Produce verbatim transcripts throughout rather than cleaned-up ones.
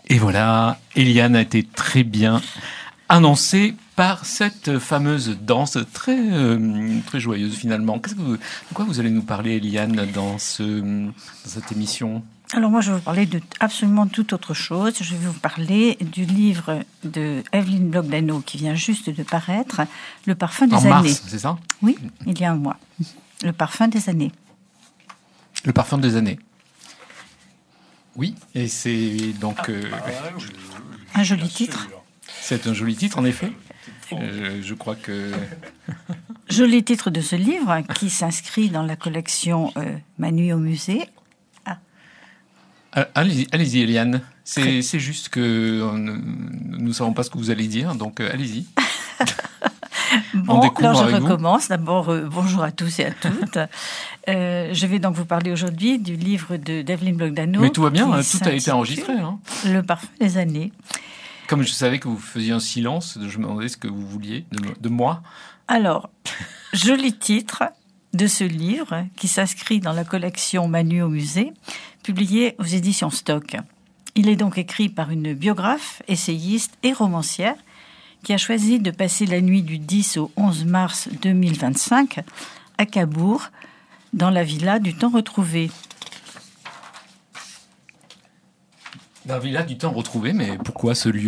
Et voilà, Eliane a été très bien annoncée par cette fameuse danse très, euh, très joyeuse finalement. Qu'est-ce que vous, de quoi vous allez nous parler, Eliane, dans, ce, dans cette émission ? Alors moi, je vais vous parler de absolument toute autre chose. Je vais vous parler du livre de Evelyne Bloch-Dano qui vient juste de paraître, Le parfum des en années. En mars, c'est ça ? Oui, il y a un mois. Le parfum des années. Le parfum des années. Oui, et c'est donc... Euh, un joli titre. C'est un joli titre, en effet. Euh, je crois que... Joli titre de ce livre qui s'inscrit dans la collection euh, Ma nuit au musée. Ah. Allez-y, allez-y, Eliane. C'est, c'est juste que on, nous ne savons pas ce que vous allez dire, donc euh, allez-y. Bon, alors je recommence. D'abord, euh, bonjour à tous et à toutes. Euh, je vais donc vous parler aujourd'hui du livre de d'Evelyne Bloch-Dano. Mais tout va bien, tout a été enregistré. Hein. Le parfum des années. Comme je savais que vous faisiez un silence, je me demandais ce que vous vouliez de, de moi. Alors, joli titre de ce livre qui s'inscrit dans la collection Ma nuit au musée, publié aux éditions Stock. Il est donc écrit par une biographe, essayiste et romancière qui a choisi de passer la nuit du dix au onze mars deux mille vingt-cinq à Cabourg, dans la villa du temps retrouvé. La villa du temps retrouvé, mais pourquoi ce lieu ?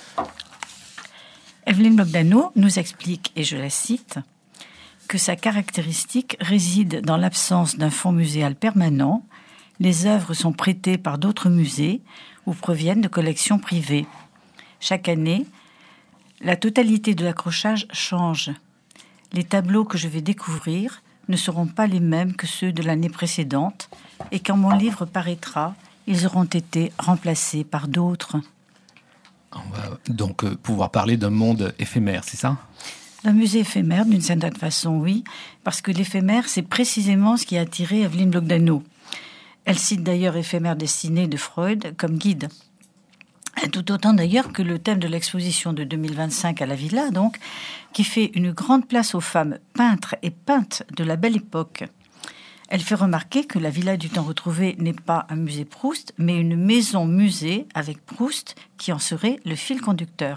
Evelyne Bloch-Dano nous explique, et je la cite, que sa caractéristique réside dans l'absence d'un fonds muséal permanent. Les œuvres sont prêtées par d'autres musées ou proviennent de collections privées. Chaque année, la totalité de l'accrochage change. Les tableaux que je vais découvrir ne seront pas les mêmes que ceux de l'année précédente, et quand mon livre paraîtra, ils auront été remplacés par d'autres. On va donc euh, pouvoir parler d'un monde éphémère, c'est ça ? D'un musée éphémère, d'une certaine façon, oui, parce que l'éphémère, c'est précisément ce qui a attiré Evelyne Bloch-Dano. Elle cite d'ailleurs Éphémère destinée de Freud comme guide. Tout autant d'ailleurs que le thème de l'exposition de deux mille vingt-cinq à la Villa, donc, qui fait une grande place aux femmes peintres et peintes de la Belle Époque. Elle fait remarquer que la Villa du temps retrouvé n'est pas un musée Proust, mais une maison-musée avec Proust qui en serait le fil conducteur.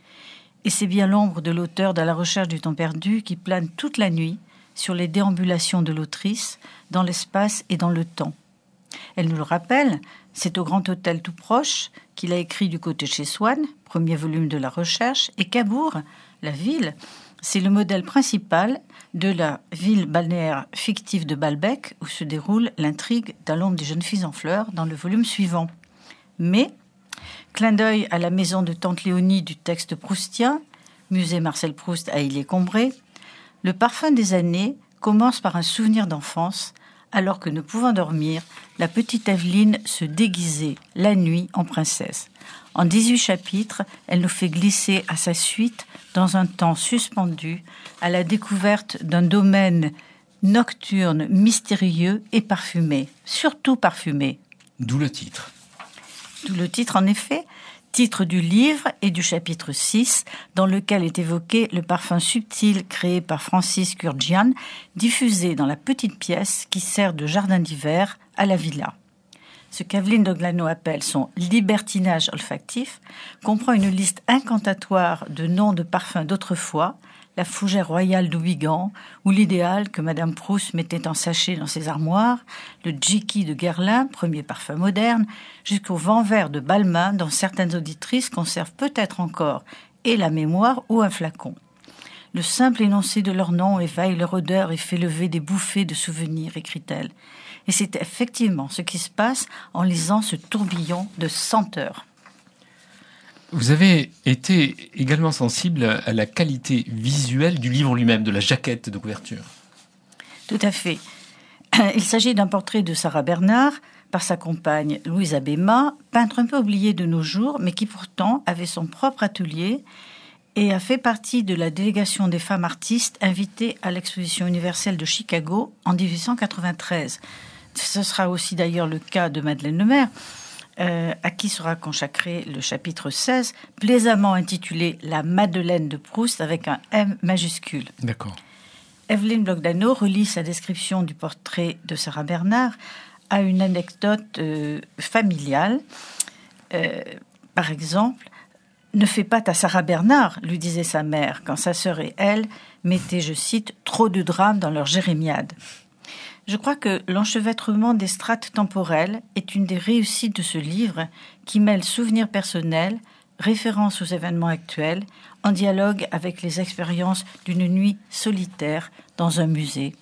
Et c'est bien l'ombre de l'auteur d'À la recherche du temps perdu qui plane toute la nuit sur les déambulations de l'autrice dans l'espace et dans le temps. Elle nous le rappelle, c'est au Grand Hôtel tout proche qu'il a écrit Du côté chez Swann, premier volume de La Recherche, et Cabourg, la ville, c'est le modèle principal de la ville balnéaire fictive de Balbec où se déroule l'intrigue d'À l'ombre des jeunes filles en fleurs dans le volume suivant. Mais, clin d'œil à la maison de tante Léonie du texte proustien, musée Marcel Proust à Illiers-Combray, le parfum des années commence par un souvenir d'enfance, alors que ne pouvant dormir, la petite Evelyne se déguisait la nuit en princesse. En dix-huit chapitres, elle nous fait glisser à sa suite dans un temps suspendu à la découverte d'un domaine nocturne, mystérieux et parfumé, surtout parfumé. D'où le titre. D'où le titre, en effet, titre du livre et du chapitre six, dans lequel est évoqué le parfum subtil créé par Francis Kurkdjian, diffusé dans la petite pièce qui sert de jardin d'hiver à la villa. Ce qu'Evelyne Bloch-Dano appelle son libertinage olfactif comprend une liste incantatoire de noms de parfums d'autrefois, la fougère royale d'Oubigan ou l'idéal que Madame Proust mettait en sachet dans ses armoires, le Djiki de Guerlain, premier parfum moderne, jusqu'au vent vert de Balmain dont certaines auditrices conservent peut-être encore et la mémoire ou un flacon. Le simple énoncé de leur nom éveille leur odeur et fait lever des bouffées de souvenirs, écrit-elle. Et c'est effectivement ce qui se passe en lisant ce tourbillon de senteurs. Vous avez été également sensible à la qualité visuelle du livre lui-même, de la jaquette de couverture. Tout à fait. Il s'agit d'un portrait de Sarah Bernard par sa compagne Louise Abéma, peintre un peu oubliée de nos jours, mais qui pourtant avait son propre atelier et a fait partie de la délégation des femmes artistes invitées à l'exposition universelle de Chicago en dix-huit cent quatre-vingt-treize. Ce sera aussi d'ailleurs le cas de Madeleine Lemaire, euh, à qui sera consacré le chapitre seize, plaisamment intitulé « La Madeleine de Proust » avec un M majuscule. D'accord. Evelyne Bloch-Dano relie sa description du portrait de Sarah Bernard à une anecdote euh, familiale. Euh, Par exemple, « Ne fais pas ta Sarah Bernard », lui disait sa mère, quand sa sœur et elle mettaient, je cite, « trop de drame dans leur jérémiade ». Je crois que l'enchevêtrement des strates temporelles est une des réussites de ce livre qui mêle souvenirs personnels, références aux événements actuels, en dialogue avec les expériences d'une nuit solitaire dans un musée.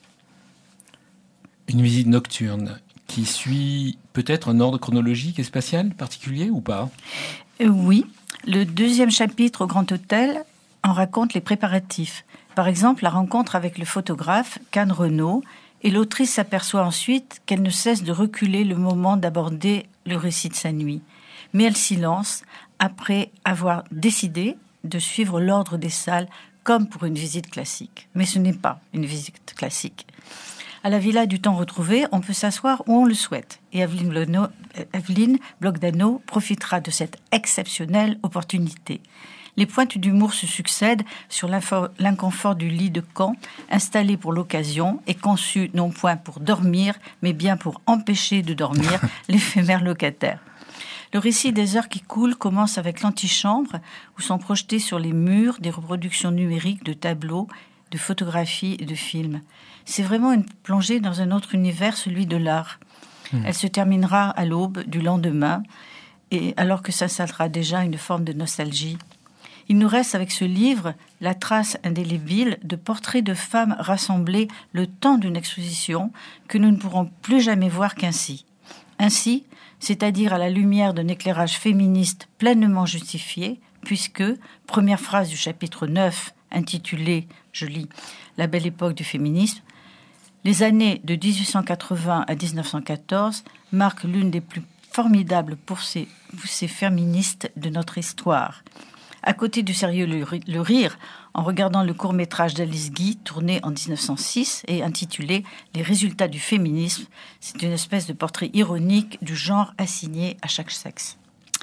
Une visite nocturne qui suit peut-être un ordre chronologique et spatial particulier ou pas ? euh, Oui, le deuxième chapitre au Grand Hôtel en raconte les préparatifs. Par exemple, la rencontre avec le photographe Cannes Renaud, et l'autrice s'aperçoit ensuite qu'elle ne cesse de reculer le moment d'aborder le récit de sa nuit. Mais elle s'y lance après avoir décidé de suivre l'ordre des salles comme pour une visite classique. Mais ce n'est pas une visite classique. À la Villa du Temps Retrouvé, on peut s'asseoir où on le souhaite. Et Evelyne, Evelyne Blocdano profitera de cette exceptionnelle opportunité. Les pointes d'humour se succèdent sur l'inconfort du lit de camp, installé pour l'occasion et conçu non point pour dormir, mais bien pour empêcher de dormir l'éphémère locataire. Le récit des heures qui coulent commence avec l'antichambre, où sont projetés sur les murs des reproductions numériques de tableaux, de photographies et de films. C'est vraiment une plongée dans un autre univers, celui de l'art. Mmh. Elle se terminera à l'aube du lendemain, et alors que s'installera déjà une forme de nostalgie. Il nous reste avec ce livre la trace indélébile de portraits de femmes rassemblées le temps d'une exposition que nous ne pourrons plus jamais voir qu'ainsi. Ainsi, c'est-à-dire à la lumière d'un éclairage féministe pleinement justifié, puisque, première phrase du chapitre neuf, intitulé, je lis, « La belle époque du féminisme », les années de dix-huit cent quatre-vingts à dix-neuf cent quatorze marquent l'une des plus formidables poussées, poussées féministes de notre histoire. À côté du sérieux le rire, en regardant le court-métrage d'Alice Guy, tourné en dix-neuf cent six et intitulé « Les résultats du féminisme », c'est une espèce de portrait ironique du genre assigné à chaque sexe.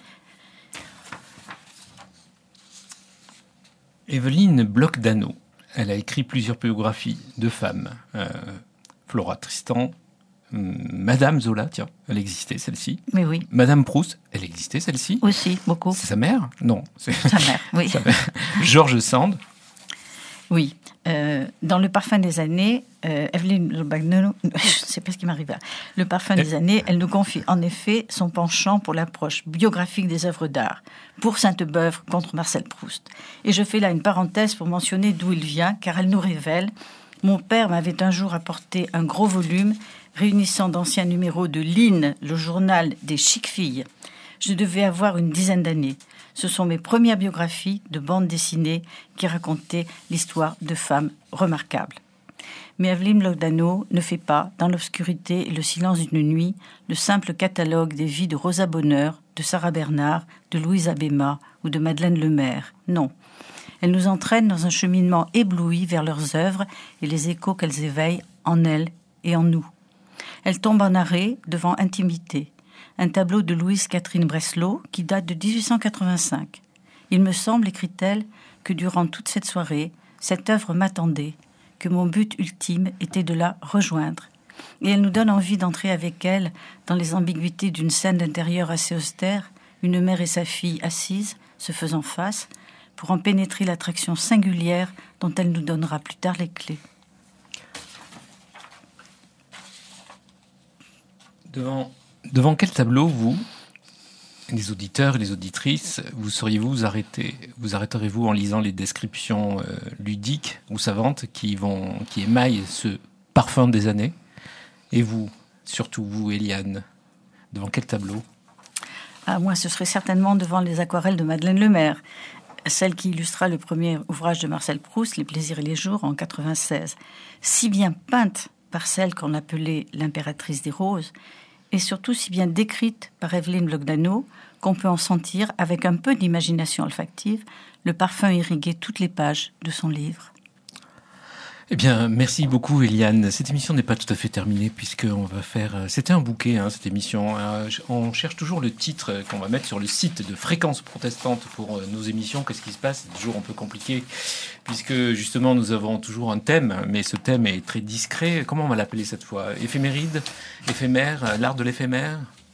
Evelyne Blocdano, elle a écrit plusieurs biographies de femmes. Euh, Flora Tristan, Madame Zola, tiens, elle existait celle-ci. Mais oui. Madame Proust, elle existait celle-ci. Aussi, beaucoup. C'est sa mère ? Non. C'est sa mère, oui. Sa mère. George Sand. Oui. Euh, dans Le Parfum des années, euh, Evelyne Blocdano, je ne sais pas ce qui m'arrive là. Le Parfum des années, elle nous confie en effet son penchant pour l'approche biographique des œuvres d'art, pour Sainte-Beuve contre Marcel Proust. Et je fais là une parenthèse pour mentionner d'où il vient, car elle nous révèle « Mon père m'avait un jour apporté un gros volume réunissant d'anciens numéros de Line, le journal des chic filles. Je devais avoir une dizaine d'années. Ce sont mes premières biographies de bandes dessinées qui racontaient l'histoire de femmes remarquables. Mais Evelyne Blocdano ne fait pas, dans l'obscurité et le silence d'une nuit, le simple catalogue des vies de Rosa Bonheur, de Sarah Bernard, de Louise Abéma ou de Madeleine Lemaire. Non. Elle nous entraîne dans un cheminement ébloui vers leurs œuvres et les échos qu'elles éveillent en elles et en nous. Elle tombe en arrêt devant Intimité, un tableau de Louise Catherine Breslau qui date de dix-huit cent quatre-vingt-cinq. Il me semble, écrit-elle, que durant toute cette soirée, cette œuvre m'attendait, que mon but ultime était de la rejoindre. Et elle nous donne envie d'entrer avec elle dans les ambiguïtés d'une scène d'intérieur assez austère, une mère et sa fille assises, se faisant face, pour en pénétrer l'attraction singulière dont elle nous donnera plus tard les clés. Devant, devant quel tableau, vous, les auditeurs et les auditrices, vous seriez-vous arrêté, vous arrêterez-vous en lisant les descriptions euh, ludiques ou savantes qui, vont, qui émaillent ce parfum des années ? Et vous, surtout vous, Eliane, devant quel tableau ? Ah, moi, ce serait certainement devant les aquarelles de Madeleine Lemaire, celle qui illustra le premier ouvrage de Marcel Proust, Les plaisirs et les jours, en quatre-vingt-seize. Si bien peinte par celle qu'on appelait l'impératrice des roses, et surtout si bien décrite par Evelyne Blocdano, qu'on peut en sentir, avec un peu d'imagination olfactive, le parfum irriguer toutes les pages de son livre. Eh bien, merci beaucoup, Eliane. Cette émission n'est pas tout à fait terminée puisqu'on va faire... C'était un bouquet, hein, cette émission. On cherche toujours le titre qu'on va mettre sur le site de Fréquence Protestante pour nos émissions. Qu'est-ce qui se passe ? C'est toujours un peu compliqué puisque, justement, nous avons toujours un thème, mais ce thème est très discret. Comment on va l'appeler cette fois ? Éphéméride ? Éphémère ? L'art de l'éphémère ?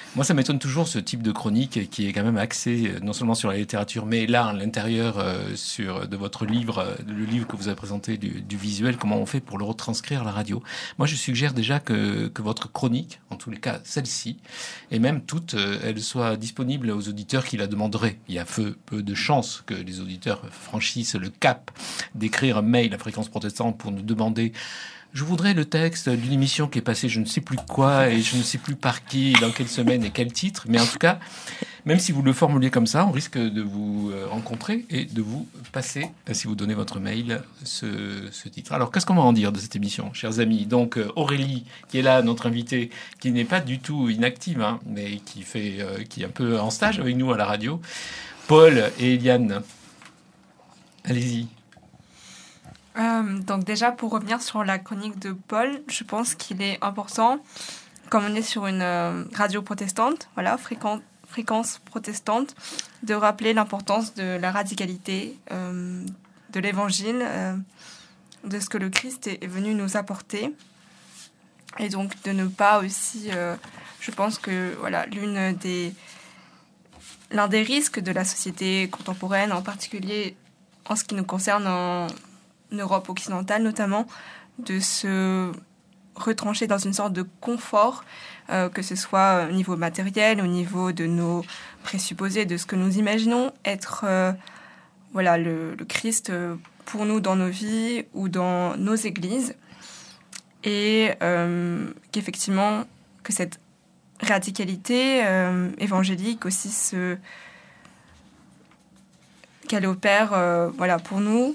Moi, ça m'étonne toujours ce type de chronique qui est quand même axé non seulement sur la littérature, mais là, à l'intérieur euh, sur, de votre livre, euh, le livre que vous avez présenté du, du visuel, comment on fait pour le retranscrire à la radio. Moi, je suggère déjà que, que votre chronique, en tous les cas celle-ci, et même toute, euh, elle soit disponible aux auditeurs qui la demanderaient. Il y a peu, peu de chances que les auditeurs franchissent le cap d'écrire un mail à Fréquence Protestante pour nous demander: je voudrais le texte d'une émission qui est passée je ne sais plus quoi et je ne sais plus par qui, dans quelle semaine et quel titre. Mais en tout cas, même si vous le formulez comme ça, on risque de vous rencontrer et de vous passer, si vous donnez votre mail, ce, ce titre. Alors, qu'est-ce qu'on va en dire de cette émission, chers amis? Donc, Aurélie, qui est là, notre invitée, qui n'est pas du tout inactive, hein, mais qui, fait, euh, qui est un peu en stage avec nous à la radio. Paul et Eliane, allez-y. Euh, donc déjà, pour revenir sur la chronique de Paul, je pense qu'il est important, comme on est sur une euh, radio protestante, voilà, fréquence, fréquence protestante, de rappeler l'importance de la radicalité, euh, de l'évangile, euh, de ce que le Christ est, est venu nous apporter. Et donc de ne pas aussi, euh, je pense que voilà, l'une des, l'un des risques de la société contemporaine, en particulier en ce qui nous concerne en Europe occidentale notamment, de se retrancher dans une sorte de confort, euh, que ce soit au niveau matériel, au niveau de nos présupposés, de ce que nous imaginons être euh, voilà, le, le Christ pour nous dans nos vies ou dans nos églises, et euh, qu'effectivement que cette radicalité euh, évangélique aussi se, qu'elle opère euh, voilà, pour nous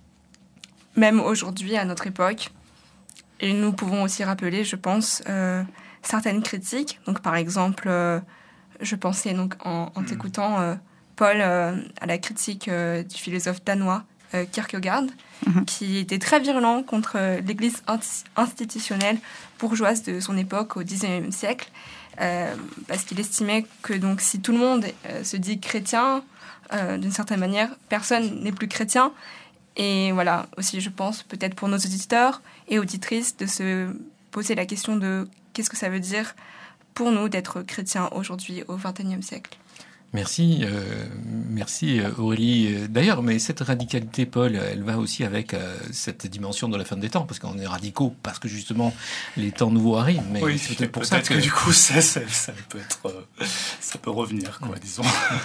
même aujourd'hui, à notre époque. Et nous pouvons aussi rappeler, je pense, euh, certaines critiques. Donc, par exemple, euh, je pensais, donc, en, en t'écoutant, euh, Paul, euh, à la critique euh, du philosophe danois euh, Kierkegaard, mm-hmm. qui était très virulent contre euh, l'Église institutionnelle bourgeoise de son époque, au dix-neuvième siècle, euh, parce qu'il estimait que donc, si tout le monde euh, se dit chrétien, euh, d'une certaine manière, personne n'est plus chrétien. Et voilà, aussi, je pense, peut-être pour nos auditeurs et auditrices, de se poser la question de qu'est-ce que ça veut dire pour nous d'être chrétiens aujourd'hui, au vingt et unième siècle. Merci, euh, merci Aurélie. D'ailleurs, mais cette radicalité, Paul, elle va aussi avec euh, cette dimension de la fin des temps, parce qu'on est radicaux, parce que justement, les temps nouveaux arrivent. Mais oui, c'est peut-être pour peut-être ça que... que du coup, ça, ça, ça peut être, euh, ça peut revenir, quoi, disons.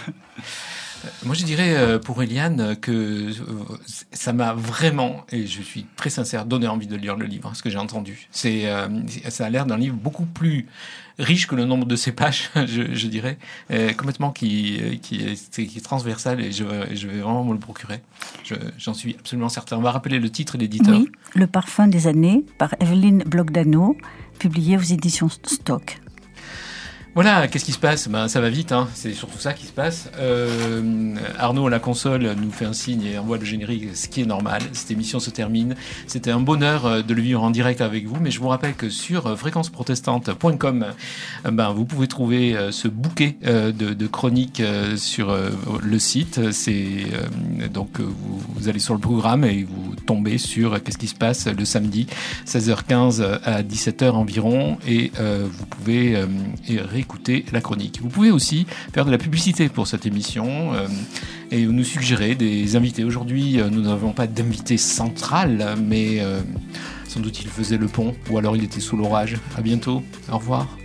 Moi, je dirais pour Eliane que ça m'a vraiment, et je suis très sincère, donné envie de lire le livre, ce que j'ai entendu. C'est, euh, ça a l'air d'un livre beaucoup plus riche que le nombre de ses pages, je, je dirais, euh, complètement qui, qui, est, qui est transversal, et je, je vais vraiment me le procurer. Je, j'en suis absolument certain. On va rappeler le titre et l'éditeur. Oui, Le parfum des années, par Evelyne Blogdano, publié aux éditions Stock. Voilà, qu'est-ce qui se passe? Ben, ça va vite, hein. C'est surtout ça qui se passe. Euh, Arnaud à la console nous fait un signe et envoie le générique, ce qui est normal. Cette émission se termine. C'était un bonheur de le vivre en direct avec vous, mais je vous rappelle que sur fréquence protestante point com, ben, vous pouvez trouver ce bouquet de, de chroniques sur le site. C'est, donc, vous, vous allez sur le programme et vous tombez sur qu'est-ce qui se passe le samedi, seize heures quinze à dix-sept heures environ, et euh, vous pouvez euh, écouter la chronique. Vous pouvez aussi faire de la publicité pour cette émission euh, et nous suggérer des invités. Aujourd'hui, euh, nous n'avons pas d'invité central, mais euh, sans doute il faisait le pont ou alors il était sous l'orage. À bientôt. Au revoir.